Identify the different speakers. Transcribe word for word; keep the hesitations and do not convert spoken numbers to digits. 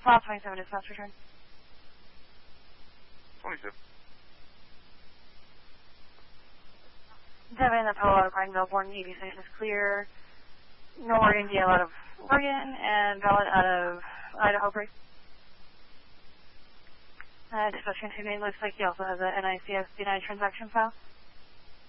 Speaker 1: File twenty-seven is fast return.
Speaker 2: twenty-seven.
Speaker 1: Devin, the Palo out of Pine, Melbourne, E V station is clear. No Oregon, D L out of Oregon, and valid out of Idaho break. Uh, dispatch continuing, looks like he also has an N I C S denied transaction file.